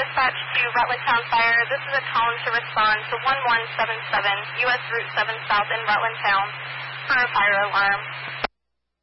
dispatch to Rutland Town Fire. This is a call to respond to 1177 U.S. Route 7 South in Rutland Town for a fire alarm.